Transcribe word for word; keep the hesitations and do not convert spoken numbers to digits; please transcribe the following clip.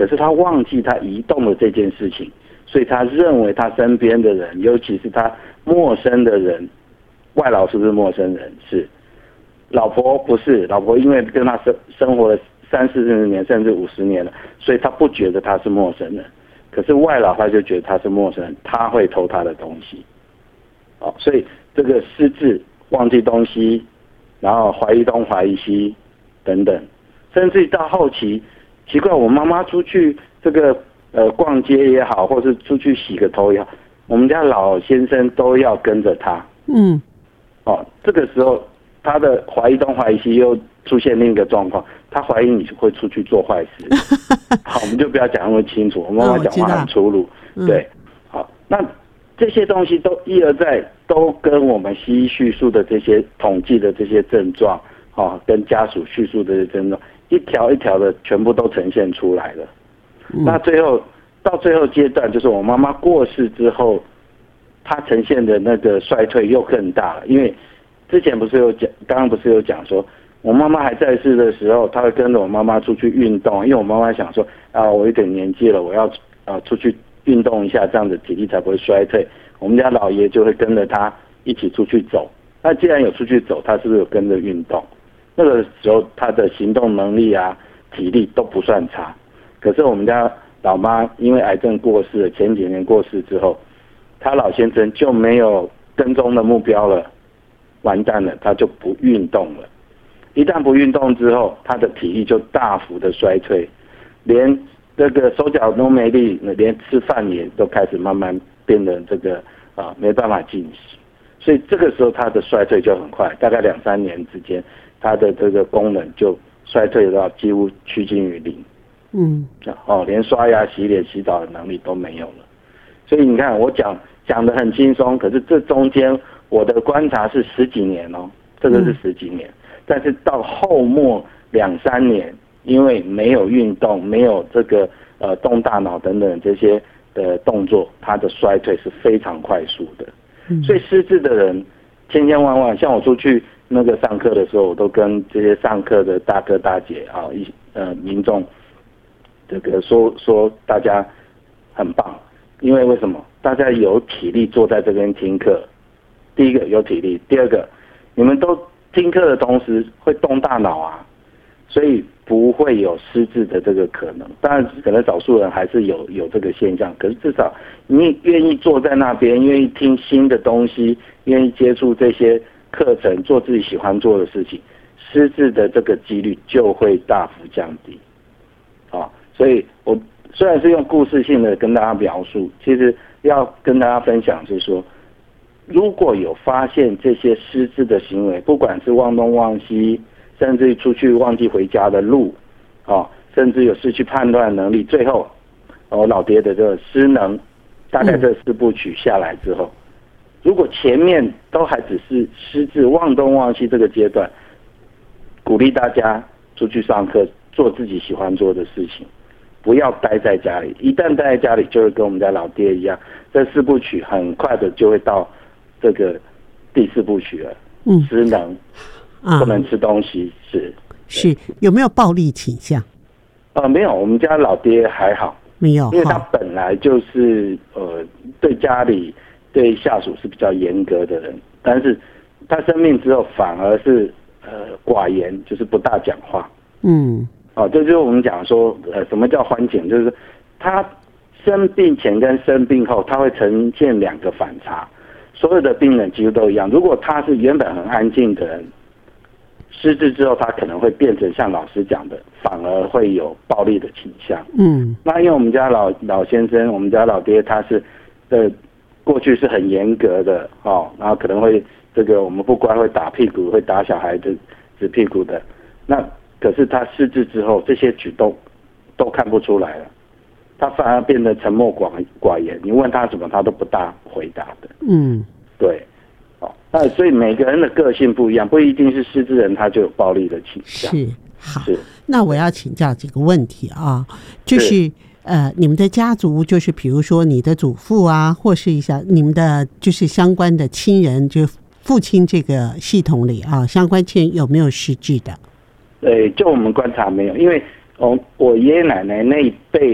可是他忘记他移动了这件事情，所以他认为他身边的人，尤其是他陌生的人，外劳是不是陌生人？是。老婆不是，老婆因为跟他生生活了三四十年甚至五十年了，所以他不觉得他是陌生人。可是外劳他就觉得他是陌生人，他会偷他的东西。哦，所以这个失智、忘记东西，然后怀疑东怀疑西等等，甚至到后期，奇怪，我妈妈出去这个呃逛街也好，或是出去洗个头也好，我们家老先生都要跟着他。 嗯， 哦，这个时候。他的怀疑东怀疑西又出现另一个状况，他怀疑你会出去做坏事。好，我们就不要讲那么清楚，我妈妈讲话很粗鲁， 嗯、 对，好，那这些东西都一而再，都跟我们西医叙述的这些统计的这些症状，哦，跟家属叙述的这些症状，一条一条的全部都呈现出来了。嗯、那最后到最后阶段，就是我妈妈过世之后，她呈现的那个衰退又更大了，因为。之前不是有讲，刚刚不是有讲说，我妈妈还在世的时候，她会跟着我妈妈出去运动，因为我妈妈想说，啊，我有点年纪了，我要啊出去运动一下，这样子体力才不会衰退。我们家老爷就会跟着她一起出去走。那既然有出去走，他是不是有跟着运动？那个时候他的行动能力啊、体力都不算差。可是我们家老妈因为癌症过世了，前几年过世之后，她老先生就没有跟踪的目标了。完蛋了，他就不运动了。一旦不运动之后，他的体力就大幅的衰退，连这个手脚都没力，连吃饭也都开始慢慢变得这个啊没办法进食。所以这个时候他的衰退就很快，大概两三年之间，他的这个功能就衰退到几乎趋近于零。嗯，哦，连刷牙、洗脸、洗澡的能力都没有了。所以你看，我讲讲得很轻松，可是这中间。我的观察是十几年哦，这个是十几年，嗯、但是到后末两三年，因为没有运动，没有这个呃动大脑等等这些的动作，它的衰退是非常快速的。嗯、所以失智的人千千万万，像我出去那个上课的时候，我都跟这些上课的大哥大姐啊，一呃民众这个说说大家很棒，因为为什么？大家有体力坐在这边听课。第一个有体力，第二个，你们都听课的同时会动大脑啊，所以不会有失智的这个可能。当然，可能少数人还是有有这个现象，可是至少你愿意坐在那边，愿意听新的东西，愿意接触这些课程，做自己喜欢做的事情，失智的这个几率就会大幅降低。啊，所以我虽然是用故事性的跟大家描述，其实要跟大家分享是说。如果有发现这些失智的行为，不管是忘东忘西，甚至出去忘记回家的路，哦，甚至有失去判断能力，最后，我、哦、老爹的这个失能，大概这四部曲下来之后，嗯、如果前面都还只是失智、忘东忘西这个阶段，鼓励大家出去上课，做自己喜欢做的事情，不要待在家里。一旦待在家里，就会跟我们家老爹一样，这四部曲很快的就会到。这个第四部曲了，嗯，失能，不能吃东西，是是有没有暴力倾向？ 呃，没有，我们家老爹还好， 没有， 因为他本来就是呃对家里对下属是比较严格的人，但是他生病之后反而是呃寡言，就是不大讲话，嗯，哦，这就是我们讲说呃什么叫缓解，就是他生病前跟生病后，他会呈现两个反差。所有的病人几乎都一样。如果他是原本很安静的人，失智之后，他可能会变成像老师讲的，反而会有暴力的倾向。嗯，那因为我们家老老先生，我们家老爹他是，呃，过去是很严格的哦，然后可能会这个我们不乖会打屁股，会打小孩的指屁股的。那可是他失智之后，这些举动都看不出来了。他反而变得沉默寡寡言，你问他什么，他都不大回答的。嗯，对，哦，那所以每个人的个性不一样，不一定是失智人他就有暴力的倾向。 是，好，是。那我要请教几个问题啊，就是呃，你们的家族，就是比如说你的祖父啊，或是一下你们的就是相关的亲人，就父亲这个系统里啊，相关亲人有没有失智的？ 对，就我们观察没有，因为哦，我爷爷奶奶那一辈。